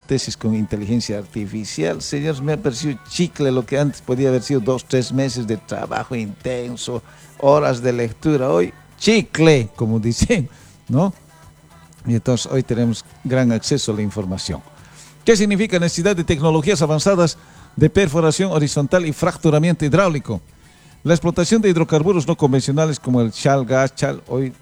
tesis con inteligencia artificial. Señores, me ha parecido chicle lo que antes podía haber sido 2, 3 meses de trabajo intenso, horas de lectura. Hoy, chicle, como dicen, ¿no? Y entonces hoy tenemos gran acceso a la información. ¿Qué significa necesidad de tecnologías avanzadas de perforación horizontal y fracturamiento hidráulico? La explotación de hidrocarburos no convencionales como el shale gas, oil,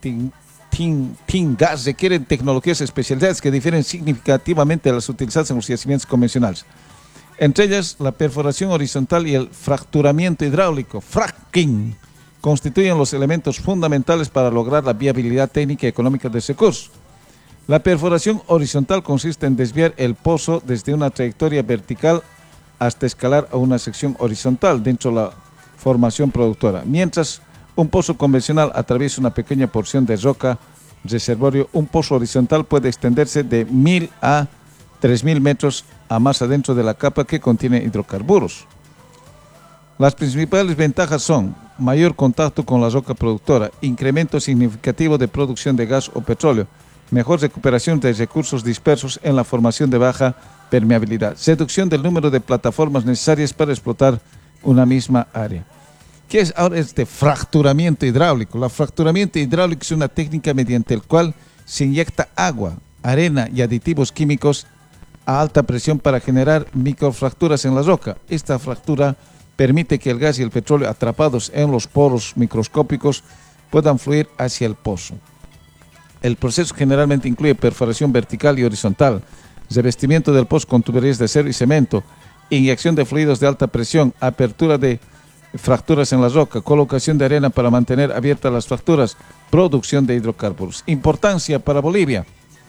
gas requieren tecnologías especializadas que difieren significativamente de las utilizadas en los yacimientos convencionales. Entre ellas, la perforación horizontal y el fracturamiento hidráulico, fracking, constituyen los elementos fundamentales para lograr la viabilidad técnica y económica de ese curso. La perforación horizontal consiste en desviar el pozo desde una trayectoria vertical hasta escalar a una sección horizontal dentro de la formación productora. Mientras un pozo convencional atraviesa una pequeña porción de roca reservorio, un pozo horizontal puede extenderse de 1000 a 3000 metros a más adentro de la capa que contiene hidrocarburos. Las principales ventajas son mayor contacto con la roca productora, incremento significativo de producción de gas o petróleo, mejor recuperación de recursos dispersos en la formación de baja permeabilidad, reducción del número de plataformas necesarias para explotar una misma área. ¿Qué es ahora este fracturamiento hidráulico? El fracturamiento hidráulico es una técnica mediante la cual se inyecta agua, arena y aditivos químicos a alta presión para generar microfracturas en la roca. Esta fractura permite que el gas y el petróleo atrapados en los poros microscópicos puedan fluir hacia el pozo. El proceso generalmente incluye perforación vertical y horizontal, revestimiento del pozo con tuberías de acero y cemento, inyección de fluidos de alta presión, apertura de fracturas en la roca, colocación de arena para mantener abiertas las fracturas, producción de hidrocarburos. Importancia para Bolivia.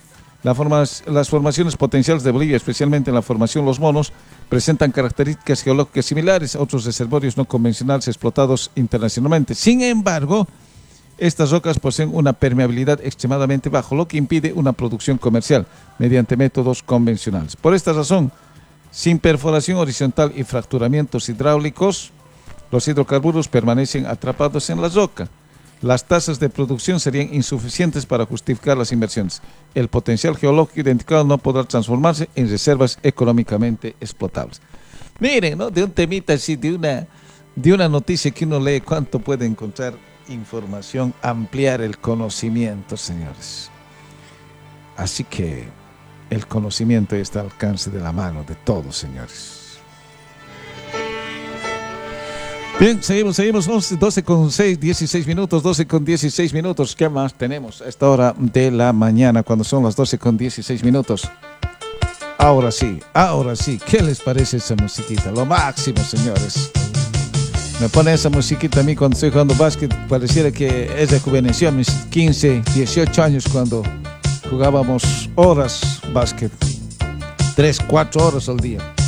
Las formaciones potenciales de Bolivia, especialmente en la formación Los Monos, presentan características geológicas similares a otros reservorios no convencionales explotados internacionalmente. Sin embargo, estas rocas poseen una permeabilidad extremadamente baja, lo que impide una producción comercial mediante métodos convencionales. Por esta razón, sin perforación horizontal y fracturamientos hidráulicos, los hidrocarburos permanecen atrapados en la roca. Las tasas de producción serían insuficientes para justificar las inversiones. El potencial geológico identificado no podrá transformarse en reservas económicamente explotables. Miren, ¿no? De un temita así, de una noticia que uno lee, ¿cuánto puede encontrar información? Ampliar el conocimiento, señores. Así que el conocimiento está al alcance de la mano de todos, señores. Bien, seguimos, 12 con 16 minutos, 12 con 16 minutos. ¿Qué más tenemos a esta hora de la mañana, cuando son las 12 con 16 minutos? Ahora sí, ¿qué les parece esa musiquita? Lo máximo, señores. Me pone esa musiquita a mí cuando estoy jugando básquet, pareciera que es rejuveneció a mis 15, 18 años cuando jugábamos horas básquet, 3, 4 horas al día.